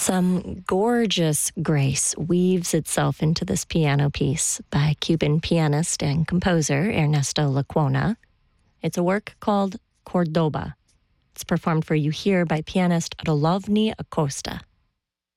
Some gorgeous grace weaves itself into this piano piece by Cuban pianist and composer Ernesto Lecuona. It's a work called Cordoba. It's performed for you here by pianist Rolovny Acosta.